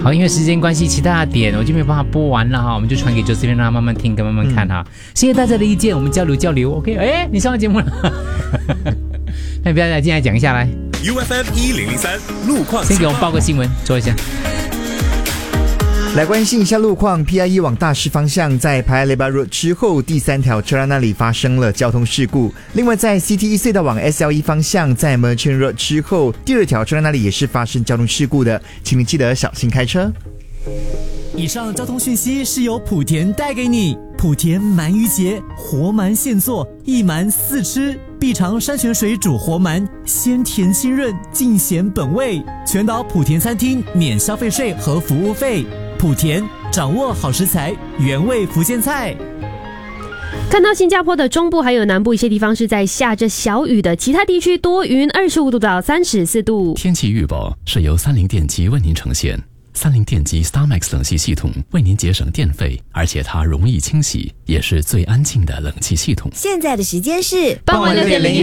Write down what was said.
好，因为时间关系，其他的点我就没有办法播完了哈，我们就传给 Josephine 让他慢慢听跟慢慢看哈。谢谢大家的意见，我们交流交流。OK， 哎，你上了节目了，那不要来进来讲一下来。 UFM 1003路况， 先给我们报个新闻，说一下。 来关心一下路况 ，PIE 往大势方向在 Paya Lebar Road 之后第3条车站那里发生了交通事故。另外，在 CTE 隧道往 SLE 方向在 Merchant Road 之后第2条车站那里也是发生交通事故的，请你记得小心开车。 以上交通讯息是由莆田带给你。莆田鳗鱼节，活鳗现做，一鳗4吃，必尝山泉水煮活鳗，鲜甜清润，尽显本味。全岛莆田餐厅免消费税和服务费。莆田掌握好食材，原味福建菜。 看到新加坡的中部还有南部一些地方是在下着小雨的，其他地区多云，25度到34度。 天气预报是由30电机为您呈现。30电机 StarMax 冷气系统为您节省电费，而且它容易清洗，也是最安静的冷气系统。 现在的时间是傍晚6:01